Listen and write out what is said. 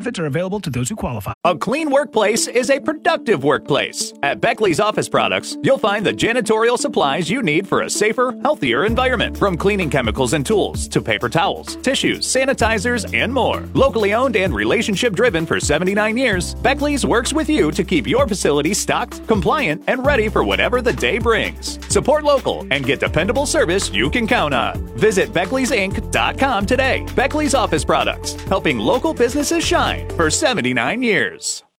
Benefits are available to those who qualify. A clean workplace is a productive workplace. At Beckley's Office Products, you'll find the janitorial supplies you need for a safer, healthier environment. From cleaning chemicals and tools to paper towels, tissues, sanitizers, and more. Locally owned and relationship-driven for 79 years, Beckley's works with you to keep your facility stocked, compliant, and ready for whatever the day brings. Support local and get dependable service you can count on. Visit Beckley'sInc.com today. Beckley's Office Products, helping local businesses shine for 79 years.